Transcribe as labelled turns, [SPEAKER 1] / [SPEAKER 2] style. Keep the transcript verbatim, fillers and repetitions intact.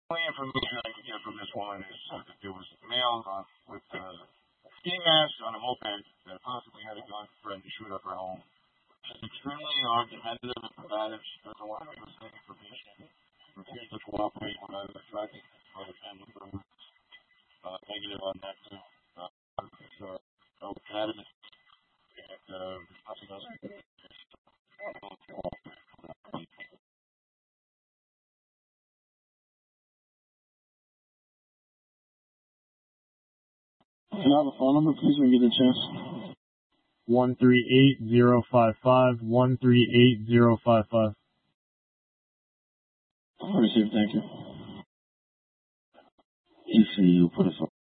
[SPEAKER 1] only information I can get from this one is that there was males on with uh, ski masks on a moped that possibly had a gun threatening to shoot up her home. She's extremely argumentative and combative. She doesn't want to give us any information. Refused to cooperate when I was tracking for the family members. Uh, negative on that too. Uh, so, no cannabis and uh, there's nothing else we can do.
[SPEAKER 2] Can I have a phone number, please, when you get a chance?
[SPEAKER 3] One three eight zero five five one three eight zero five five.
[SPEAKER 2] I'll receive. Thank you.
[SPEAKER 4] E C U, put us on.